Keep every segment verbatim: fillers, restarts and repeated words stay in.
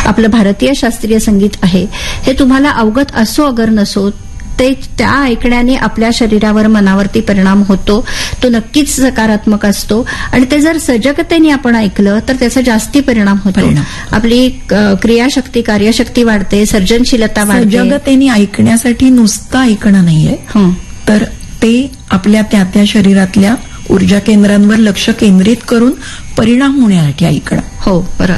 आपलं भारतीय शास्त्रीय संगीत आहे हे तुम्हाला अवगत असो अगर नसो, ते त्या ऐकण्याने आपल्या शरीरावर मनावरती परिणाम होतो. तो नक्कीच सकारात्मक असतो आणि ते जर सजगतेने आपण ऐकलं तर त्याचा जास्ती परिणाम होतो. आपली क्रियाशक्ती, कार्यशक्ती वाढते, सर्जनशीलता वाढते. सजगतेने ऐकण्यासाठी नुसतं ऐकणं नाहीये, तर ते आपल्या त्या त्या शरीरातल्या ऊर्जा केंद्रांवर लक्ष केंद्रित करून परिणाम होण्यासाठी ऐकणं. हो,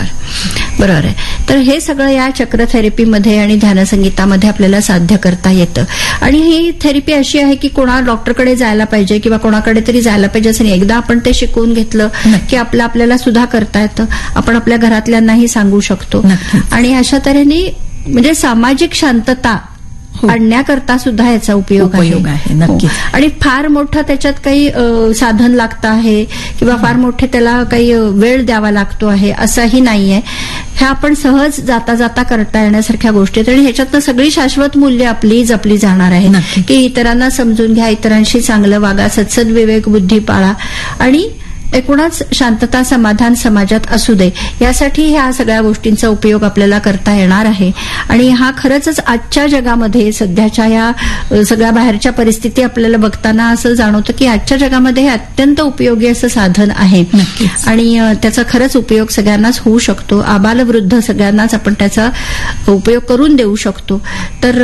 बरोबर बरोबर आहे. तर हे सगळं या चक्र थेरपीमध्ये आणि ध्यानसंगीतामध्ये आपल्याला साध्य करता येतं. आणि ही थेरपी अशी आहे की कोणा डॉक्टरकडे जायला पाहिजे किंवा कोणाकडे तरी जायला पाहिजे असं नाही. एकदा आपण ते शिकवून घेतलं की आपलं आपल्याला सुद्धा करता येतं. आपण आपल्या घरातल्यांनाही सांगू शकतो आणि अशा तऱ्हेने म्हणजे सामाजिक शांतता आणण्याकरता सुद्धा याचा उपयोग आहे. नक्की. आणि फार मोठं त्याच्यात काही साधन लागतं आहे किंवा फार मोठे त्याला काही वेळ द्यावा लागतो आहे असंही नाहीये. हे आपण सहज जाता जाता करता येण्यासारख्या गोष्टी आहेत आणि ह्याच्यातनं सगळी शाश्वत मूल्य आपली जपली जाणार आहे की इतरांना समजून घ्या, इतरांशी चांगलं वागा, सत्सद विवेक बुद्धी पाळा आणि एकूणच शांतता समाधान समाजात असू दे, यासाठी ह्या सगळ्या गोष्टींचा उपयोग आपल्याला करता येणार आहे. आणि हा खरंच आजच्या जगामध्ये सध्याच्या या सगळ्या बाहेरच्या परिस्थिती आपल्याला बघताना असं जाणवतं की आजच्या जगामध्ये हे अत्यंत उपयोगी असं साधन आहे आणि त्याचा खरंच उपयोग सगळ्यांनाच होऊ शकतो. आबालवृद्ध सगळ्यांनाच आपण त्याचा उपयोग करून देऊ शकतो. तर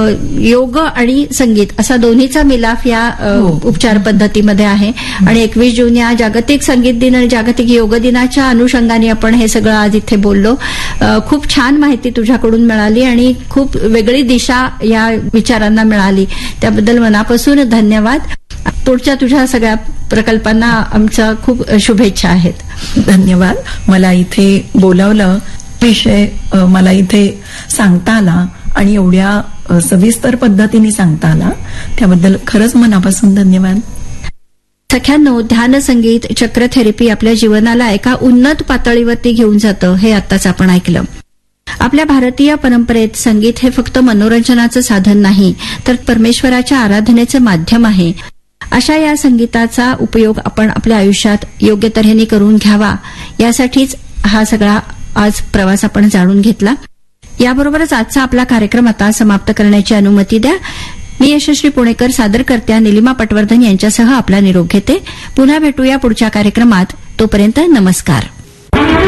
योग आणि संगीत असा दोन्हीचा मिलाफ या उपचार पद्धतीमध्ये आहे. आणि एकवीस जून या जागतिक संगीत दिन आणि जागतिक योग दिनाच्या अनुषंगाने आपण हे सगळं आज इथे बोललो. खूप छान माहिती तुझ्याकडून मिळाली आणि खूप वेगळी दिशा या विचारांना मिळाली. त्याबद्दल मनापासून धन्यवाद. पुढच्या तुझ्या सगळ्या प्रकल्पांना आमच्या खूप शुभेच्छा आहेत. धन्यवाद. मला इथे बोलावलं, विषय मला इथे सांगता आला आणि एवढ्या सविस्तर पद्धतीने सांगता आला, त्याबद्दल खरंच मनापासून धन्यवाद. सख्यांनो, ध्यान संगीत चक्र थेरपी आपल्या जीवनाला एका उन्नत पातळीवरती घेऊन जातं हे आत्ताच आपण ऐकलं. आपल्या भारतीय परंपरेत संगीत हे फक्त मनोरंजनाचं साधन नाही तर परमेश्वराच्या आराधनेचं माध्यम आहे. अशा या संगीताचा उपयोग आपण आपल्या आयुष्यात योग्य तऱ्हेने करून घ्यावा, यासाठीच हा सगळा आज प्रवास आपण जाणून घेतला. याबरोबरच आजचा आपला कार्यक्रम आता समाप्त करण्याची अनुमती द्या. मी यशस्वी पुणेकर सादर करत्या निलिमा पटवर्धन यांच्यासह आपला निरोप घेते. पुन्हा भेटूया पुढच्या कार्यक्रमात. तोपर्यंत नमस्कार.